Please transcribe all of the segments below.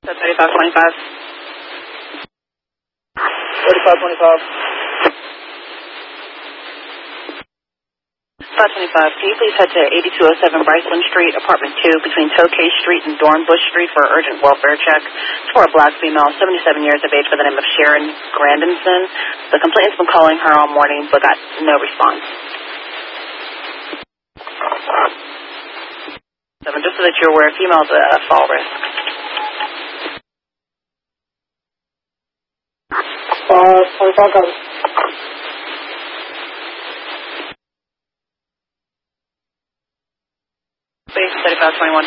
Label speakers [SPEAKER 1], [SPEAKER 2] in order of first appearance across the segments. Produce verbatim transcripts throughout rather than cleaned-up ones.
[SPEAKER 1] So thirty-five twenty-five.
[SPEAKER 2] thirty-five twenty-five.
[SPEAKER 1] five twenty-five, can you please head to eighty-two oh seven Bryceland Street, apartment two, between Tokay Street and Dornbush Street for an urgent welfare check. It's for a black female, seventy-seven years of age, by the name of Sharon Grandinson. The complainant's been calling her all morning, but got no response. Seven, just so that you're aware, female's a fall risk.
[SPEAKER 2] Uh, twenty-five got it.
[SPEAKER 1] Base thirty-five twenty-one.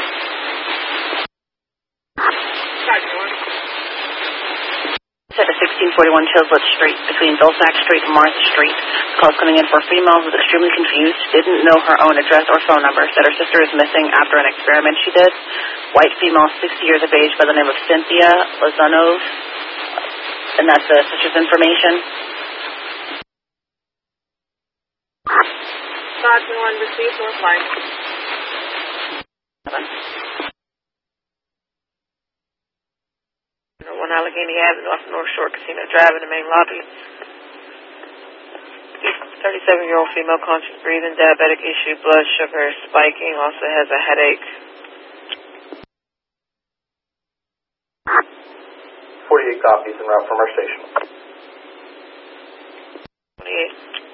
[SPEAKER 1] Set to sixteen forty-one Chilslet Street, between Vilsack Street and Martha Street. The call's coming in for a female who was extremely confused, didn't know her own address or phone number, said her sister is missing after an experiment she did. White female, sixty years of age, by the name of Cynthia Lazanov. And that's the sister's information.
[SPEAKER 3] five two one, receive North Line. One Allegheny Avenue off North Shore Casino Drive in the main lobby. thirty-seven-year-old female, conscious breathing, diabetic issue, blood sugar spiking, also has a headache.
[SPEAKER 4] forty-eight copies en route from our station.
[SPEAKER 3] twenty-eight.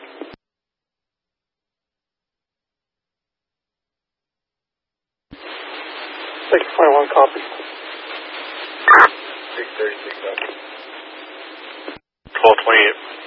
[SPEAKER 2] six twenty-one copy.
[SPEAKER 4] six thirty-six copy.
[SPEAKER 5] twelve twenty-eight.